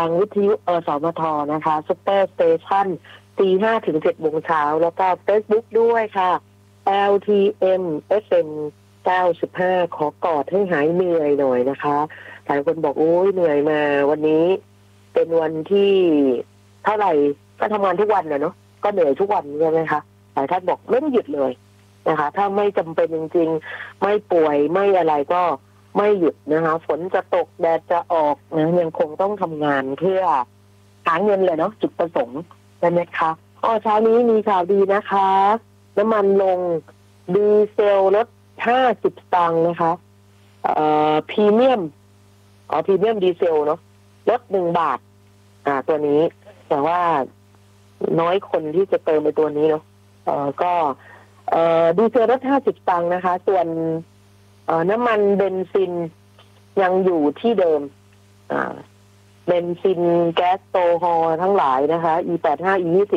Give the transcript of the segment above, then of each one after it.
างวิทยุสมทนะคะซุปเปอร์สเตชันตี 5 ถึง 7 โมงเช้าแล้วก็ Facebook ด้วยค่ะ LTM FM 95ขอกอดให้หายเหนื่อยหน่อยนะคะหลายคนบอกโอ้ยเหนื่อยมาวันนี้เป็นวันที่เท่าไหร่ก็ทำงานทุกวันเนาะก็เหนื่อยทุกวันใช่ไหมคะหลายท่านบอกไม่ได้หยุดเลยนะคะถ้าไม่จำเป็นจริงๆไม่ป่วยไม่อะไรก็ไม่หยุดนะคะฝนจะตกแดดจะออกนะยังคงต้องทำงานเพื่อหาเงินเลยเนาะจุดประสงค์ใช่ไหมคะเช้านี้มีข่าวดีนะคะน้ำมันลงดีเซลลด50 สตางค์นะคะพรีเมียมดีเซลเนาะลด1 บาทตัวนี้แต่ว่าน้อยคนที่จะเติมในตัวนี้เนาะก็ดีเซลลด50 สตางค์นะคะส่วนน้ำมันเบนซินยังอยู่ที่เดิมเบนซินแก๊สโซฮอล์ทั้งหลายนะคะ E85 E20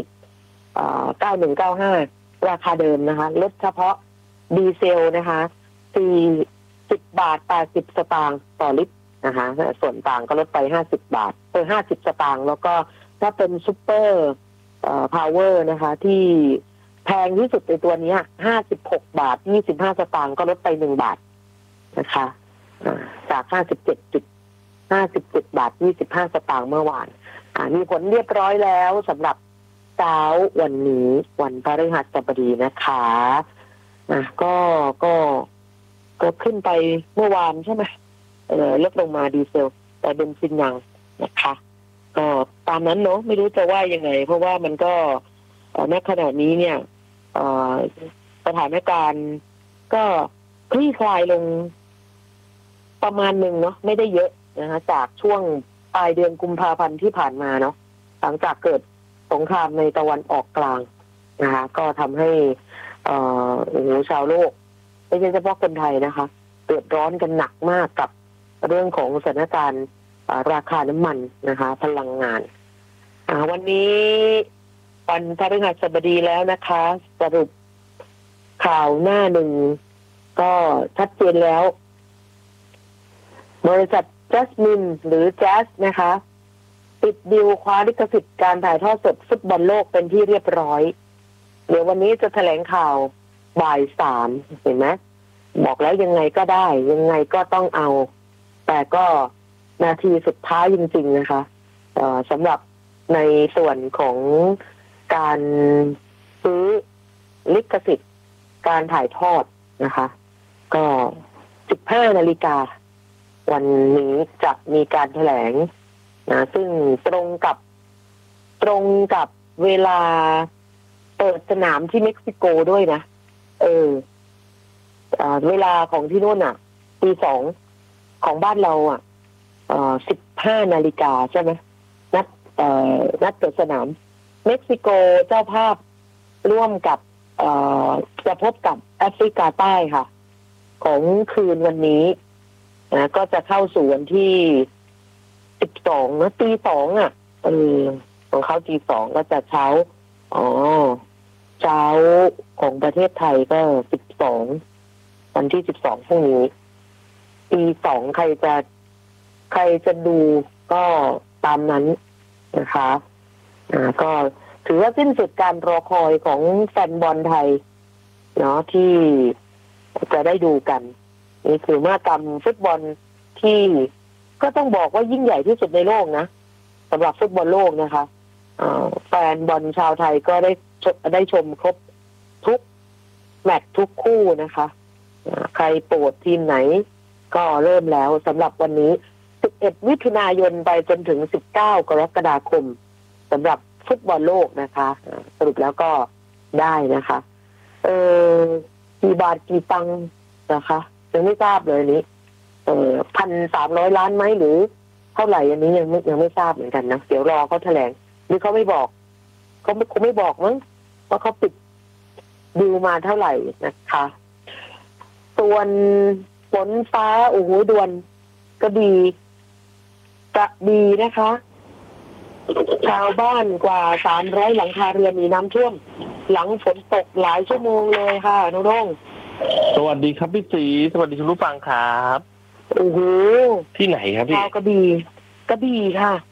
9195ราคาเดิมนะคะลดเฉพาะดีเซลนะคะ40 บาท 80 สตางค์ต่อลิตรนะคะส่วนต่างก็ลดไป50 บาท50 สตางค์แล้วก็ถ้าเป็นซุปเปอร์พาวเวอร์นะคะที่แพงที่สุดในตัวนี้56 บาท 25 สตางค์ก็ลดไป1 บาทนะคะจาก57 บาท 25 สตางค์เมื่อวานมีผลเรียบร้อยแล้วสำหรับเช้าวันนี้วันพฤหัสบดีนะคะก็ขึ้นไปเมื่อวานใช่ไหมลดลงมาดีเซลแต่เบนซินยังนะคะก็ตามนั้นเนาะไม่รู้จะว่ายังไงเพราะว่ามันก็ณขณะนี้เนี่ยสถานการณ์ก็คลี่คลายลงประมาณหนึ่งเนาะไม่ได้เยอะนะคะจากช่วงปลายเดือนกุมภาพันธ์ที่ผ่านมาเนาะหลังจากเกิดสงครามในตะวันออกกลางนะคะก็ทำให้ชาวโลกไม่ใช่เฉพาะคนไทยนะคะเดือดร้อนกันหนักมากกับเรื่องของสถานการณ์ราคาน้ำมันนะคะพลังงานวันนี้วันพฤหัสบดีแล้วนะคะสรุปข่าวหน้าหนึ่งก็ชัดเจนแล้วบริษัทจัสมินหรือแจ๊สนะคะปิดดีลคว้าลิขสิทธิ์การถ่ายทอดสดฟุตบอลโลกเป็นที่เรียบร้อยเดี๋ยววันนี้จะแถลงข่าวบ่าย 3เห็นไหมบอกแล้วยังไงก็ได้ยังไงก็ต้องเอาแต่ก็นาทีสุดท้ายจริงๆนะคะสำหรับในส่วนของการซื้อลิขสิทธิ์การถ่ายทอดนะคะก็15 นาฬิกาวันนี้จะมีการแถลงนะซึ่งตรงกับเวลาเปิดสนามที่เม็กซิโกด้วยนะเวลาของที่นู่นอ่ะตี 2ของบ้านเราอ่ะ15 นาฬิกาใช่ไหมนัดเปิดสนามเม็กซิโกเจ้าภาพร่วมกับจะพบกับแอฟริกาใต้ค่ะของคืนวันนี้นะก็จะเข้าสู่วันที่12นะตี 2อ่ะของเขาตี 2ก็จะเช้าของประเทศไทยก็12วันที่12พรุ่งนี้ตี 2ใครจะดูก็ตามนั้นนะคะก็ถือว่าสิ้นสุดการรอคอยของแฟนบอลไทยเนาะที่จะได้ดูกันนี่คือมหกรรมฟุตบอลที่ก็ต้องบอกว่ายิ่งใหญ่ที่สุดในโลกนะสำหรับฟุตบอลโลกนะคะแฟนบอลชาวไทยก็ได้ชมครบทุกแมตช์ทุกคู่นะคะใครโปรดทีมไหนก็เริ่มแล้วสำหรับวันนี้11 มิถุนายนไปจนถึง19 กรกฎาคมสำหรับฟุตบอลโลกนะคะสรุปแล้วก็ได้นะคะกี่บาทกี่ตังค์นะคะยังไม่ทราบเลยนี้1,300 ล้านไหมหรือเท่าไหร่อันนี้ยังไม่ทราบเหมือนกันนะเดี๋ยวรอเขาแถลงหรือเขาไม่บอกเขาคงไม่บอกมั้งว่าเขาปิดดีลมาเท่าไหร่นะคะส่วนฝนฟ้าโอ้โหด่วนกระบี่นะคะ ชาวบ้านกว่า300หลังคาเรือนมีน้ำท่วมหลังฝนตกหลายชั่วโมงเลยค่ะน้องสวัสดีครับพี่ศรีสวัสดีคุณผู้ฟังครับโอ้โหที่ไหนครับพี่ชาวกระบี่ค่ะ